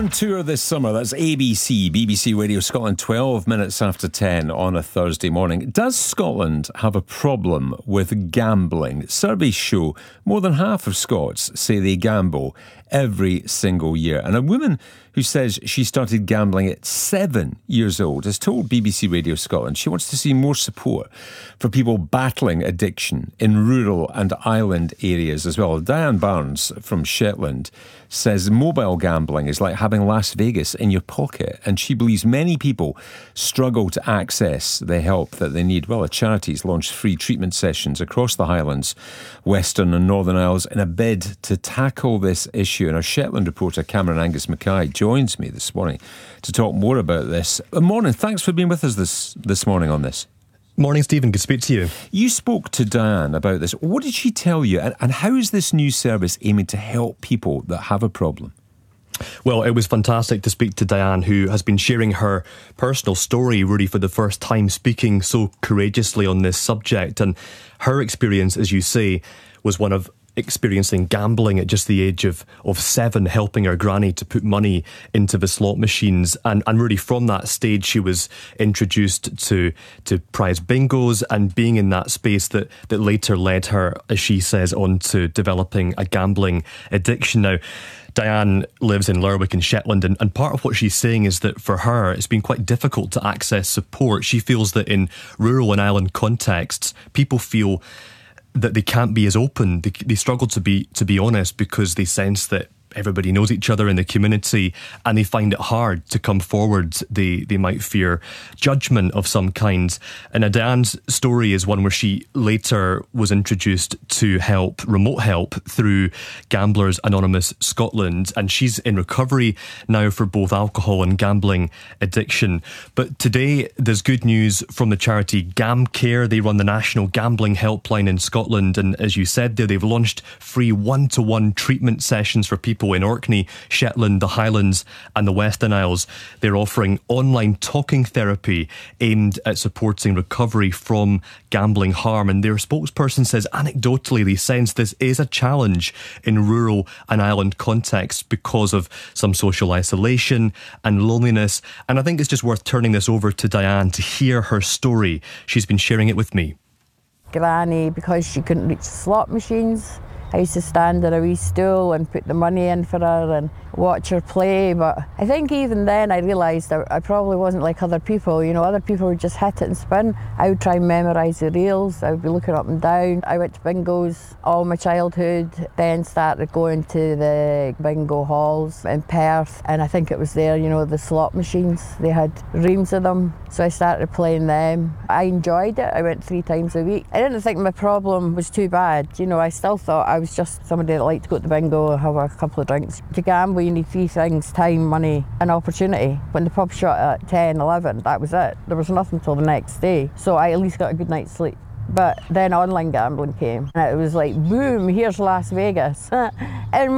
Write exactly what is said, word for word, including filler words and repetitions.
On tour this summer, that's A B C, B B C Radio Scotland, twelve minutes after ten on a Thursday morning. Does Scotland have a problem with gambling? Surveys show more than half of Scots say they gamble every single year. And a woman who says she started gambling at seven years old has told B B C Radio Scotland she wants to see more support for people battling addiction in rural and island areas as well. Diane Barnes from Shetland says mobile gambling is like having Las Vegas in your pocket, and she believes many people struggle to access the help that they need. Well, a charity's launched free treatment sessions across the Highlands, Western and Northern Isles in a bid to tackle this issue. And our Shetland reporter Cameron Angus Mackay joins me this morning to talk more about this. Good morning. Thanks for being with us this, this morning on this. Morning, Stephen. Good to speak to you. You spoke to Diane about this. What did she tell you? And, and how is this new service aiming to help people that have a problem? Well, it was fantastic to speak to Diane, who has been sharing her personal story really for the first time, speaking so courageously on this subject. And her experience, as you say, was one of experiencing gambling at just the age of, of seven, helping her granny to put money into the slot machines. And, and really from that stage, she was introduced to to prize bingos and being in that space that, that later led her, as she says, on to developing a gambling addiction. Now, Diane lives in Lerwick in Shetland, and, and part of what she's saying is that for her, it's been quite difficult to access support. She feels that in rural and island contexts, people feel that they can't be as open. They, they struggle to be to be honest because they sense that everybody knows each other in the community and they find it hard to come forward. They they might fear judgment of some kind. And Diane's story is one where she later was introduced to help, remote help, through Gamblers Anonymous Scotland. And she's in recovery now for both alcohol and gambling addiction. But today there's good news from the charity GamCare. They run the National Gambling Helpline in Scotland. And as you said there, they've launched free one-to-one treatment sessions for people in Orkney, Shetland, the Highlands and the Western Isles. They're offering online talking therapy aimed at supporting recovery from gambling harm. And their spokesperson says anecdotally they sense this is a challenge in rural and island contexts because of some social isolation and loneliness. And I think it's just worth turning this over to Diane to hear her story. She's been sharing it with me. Granny, because she couldn't reach slot machines, I used to stand on a wee stool and put the money in for her and watch her play. But I think even then I realised I, I probably wasn't like other people. You know, other people would just hit it and spin. I would try and memorise the reels. I would be looking up and down. I went to bingos all my childhood, then started going to the bingo halls in Perth. And I think it was there, you know, the slot machines. They had reams of them. So I started playing them. I enjoyed it. I went three times a week. I didn't think my problem was too bad. You know, I still thought I was just somebody that liked to go to the bingo, have a couple of drinks. To gamble, you need three things: time, money and opportunity. When the pub shut at ten, eleven, that was it. There was nothing till the next day. So I at least got a good night's sleep. But then online gambling came and it was like, boom, here's Las Vegas. And